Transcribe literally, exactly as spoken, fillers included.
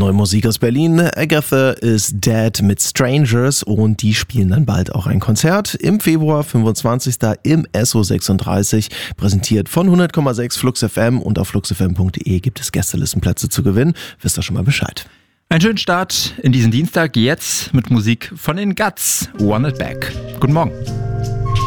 neue Musik aus Berlin. Agatha is Dead mit Strangers und die spielen dann bald auch ein Konzert im Februar, fünfundzwanzigsten im S O sechsunddreißig, präsentiert von hundert Komma sechs Flux F M und auf flux f m punkt de gibt es Gästelistenplätze zu gewinnen. Wisst ihr schon mal Bescheid. Einen schönen Start in diesen Dienstag, jetzt mit Musik von den Guts, Run It Back. Guten Morgen.